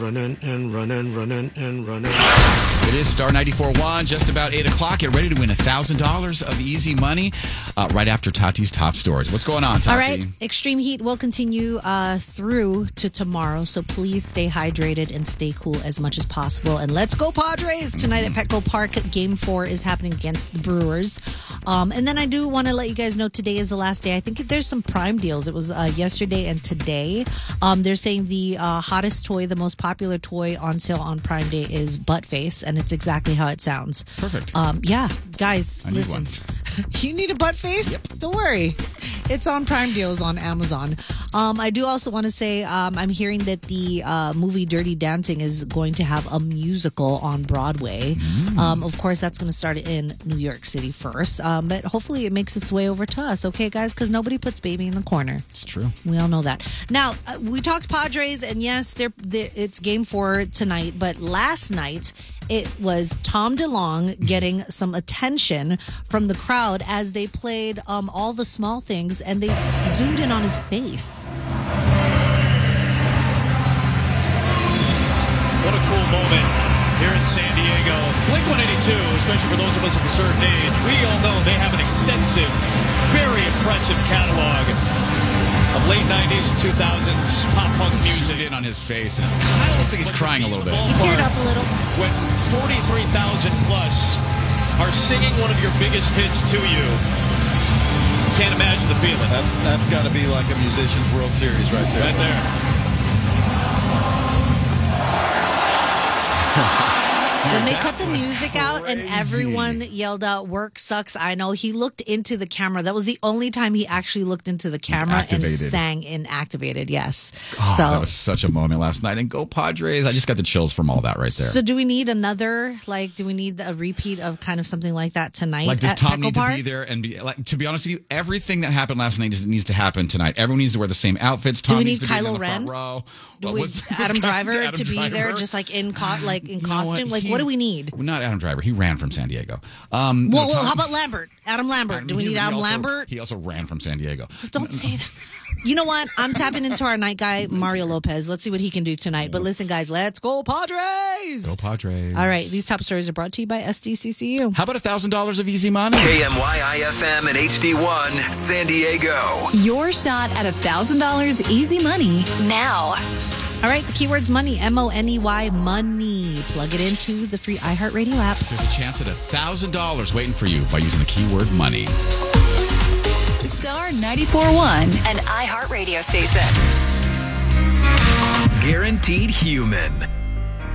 Running and running, running and running. It is Star 94.1, just about 8 o'clock. Get ready to win $1,000 of easy money right after Tati's top stories. What's going on, Tati? All right. Extreme heat will continue through to tomorrow, so please stay hydrated and stay cool as much as possible. And let's go Padres! Tonight at Petco Park, Game 4 is happening against the Brewers. And then I do want to let you guys know today is the last day. I think there's some Prime deals. It was yesterday and today. They're saying the hottest toy, the most popular toy on sale on Prime Day is Buttface, and it's exactly how it sounds. Perfect. Yeah, guys, I need listen. You need a butt face? Yep. Don't worry. It's on Prime Deals on Amazon. I do also want to say I'm hearing that the movie Dirty Dancing is going to have a musical on Broadway. Of course, that's going to start in New York City first. But hopefully it makes its way over to us, okay, guys? Because nobody puts baby in the corner. It's true. We all know that. Now, we talked Padres, and yes, it's Game 4 tonight. But last night, it was Tom DeLonge getting some attention from the crowd as they played All the Small Things, and they zoomed in on his face. What a cool moment here in San Diego. Blink-182, especially for those of us of a certain age, we all know they have an extensive, very impressive catalog of late 90s and 2000s pop-punk music. Zoomed in on his face, and it kind of looks like he's crying a little bit. He teared up a little. When 43,000 plus are singing one of your biggest hits to you, can't imagine the feeling. That's got to be like a musician's World Series right there. Right there. When they cut the music out and everyone yelled out, "Work sucks," I know, he looked into the camera. That was the only time he actually looked into the camera and sang in Activated, yes. Oh, that was such a moment last night. And go Padres. I just got the chills from all that right there. So do we need another, do we need a repeat of kind of something like that tonight? Like, does at Tom Petco need Park? to be there and be, like, to be honest with you, everything that happened last night needs to happen tonight. Everyone needs to wear the same outfits. Tom Do we needs need to be in Kylo the Ren? front row. Do we Adam Driver to be there just like in costume? Like, what do we need? Not Adam Driver. He ran from San Diego. Well, how about Lambert? Adam Lambert. Do we need Adam Lambert? He also ran from San Diego. So don't say that. You know what? I'm tapping into our night guy, Mario Lopez. Let's see what he can do tonight. But listen, guys, let's go Padres! Go Padres. All right, these top stories are brought to you by SDCCU. How about $1,000 of easy money? KMYI-FM and HD1 San Diego. Your shot at $1,000 easy money now. All right, the keyword's money, M-O-N-E-Y, money. Plug it into the free iHeartRadio app. There's a chance at $1,000 waiting for you by using the keyword money. Star 94.1, an iHeart radio station. Guaranteed human.